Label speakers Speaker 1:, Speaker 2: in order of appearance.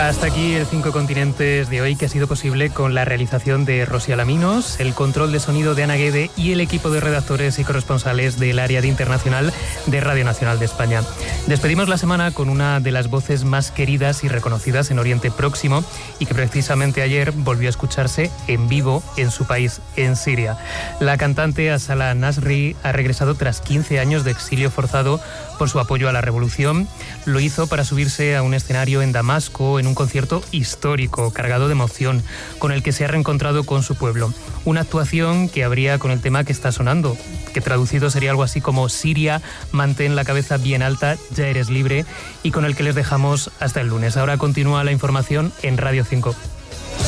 Speaker 1: Hasta aquí el 5 continentes de hoy, que ha sido posible con la realización de Rosy Alaminos, el control de sonido de Ana Guede y el equipo de redactores y corresponsales del área de internacional de Radio Nacional de España. Despedimos la semana con una de las voces más queridas y reconocidas en Oriente Próximo y que precisamente ayer volvió a escucharse en vivo en su país, en Siria. La cantante Asala Nasri ha regresado tras 15 años de exilio forzado por su apoyo a la revolución. Lo hizo para subirse a un escenario en Damasco en un concierto histórico, cargado de emoción, con el que se ha reencontrado con su pueblo. Una actuación que abría con el tema que está sonando, que traducido sería algo así como Siria, mantén la cabeza bien alta, ya eres libre, y con el que les dejamos hasta el lunes. Ahora continúa la información en Radio 5.